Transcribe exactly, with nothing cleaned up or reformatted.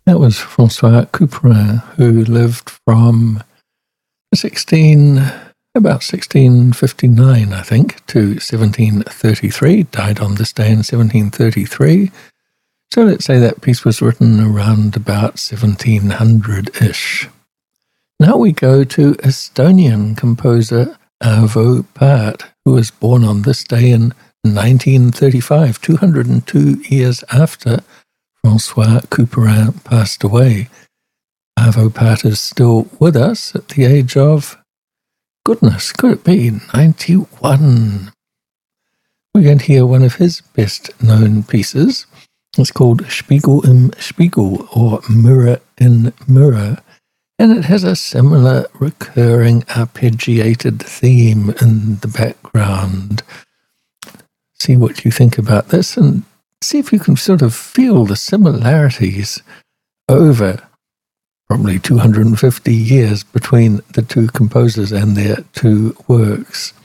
That was Francois Couperin, who lived from sixteen, about sixteen fifty-nine, I think, to seventeen thirty-three. Died on this day in seventeen thirty-three. So let's say that piece was written around about seventeen hundred-ish. Now we go to Estonian composer Arvo Pärt, who was born on this day in nineteen thirty-five, two hundred two years after Francois Couperin passed away. Arvo Pärt is still with us at the age of, goodness, could it be ninety-one? We're going to hear one of his best-known pieces. It's called Spiegel im Spiegel, or Mirror in Mirror, and it has a similar recurring arpeggiated theme in the background. See what you think about this, and see if you can sort of feel the similarities over probably two hundred fifty years between the two composers and their two works.